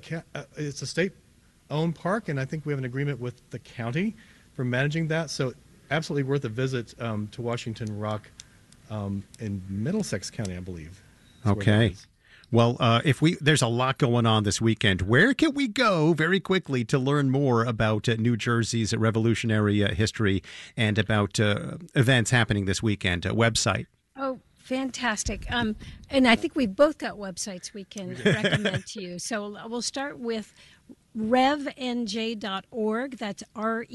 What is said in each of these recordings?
it's a state-owned park, and I think we have an agreement with the county for managing that. So absolutely worth a visit to Washington Rock in Middlesex County, I believe. Okay. Well, there's a lot going on this weekend. Where can we go very quickly to learn more about New Jersey's revolutionary history and about events happening this weekend? Website. Oh, fantastic. And I think we've both got websites we can recommend to you. So we'll start with revnj.org. That's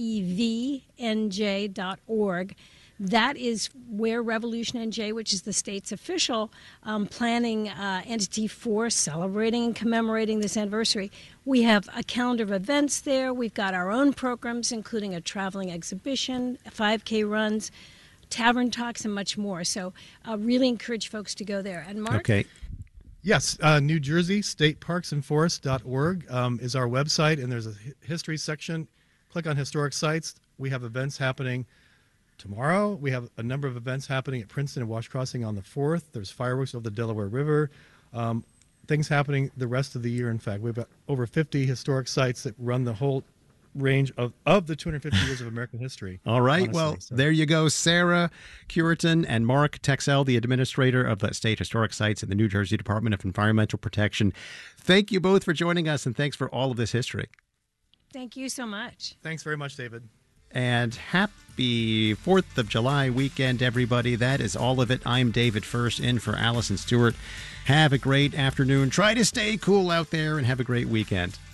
REVNJ.org. That is where Revolution NJ, which is the state's official planning entity for celebrating and commemorating this anniversary. We have a calendar of events there. We've got our own programs, including a traveling exhibition, 5K runs, tavern talks, and much more. So really encourage folks to go there. And Mark? Okay. Yes, New Jersey State Parks and Forests.org is our website, and there's a history section. Click on historic sites. We have events happening tomorrow. We have a number of events happening at Princeton and Wash Crossing on the 4th. There's fireworks over the Delaware River. Things happening the rest of the year. In fact, we've got over 50 historic sites that run the whole range of the 250 years of American history. All right. There you go. Sarah Curitan and Mark Texel, the administrator of the State Historic Sites in the New Jersey Department of Environmental Protection. Thank you both for joining us, and thanks for all of this history. Thank you so much. Thanks very much, David. And happy 4th of July weekend, everybody. That is all of it. I'm David First, in for Allison Stewart. Have a great afternoon. Try to stay cool out there and have a great weekend.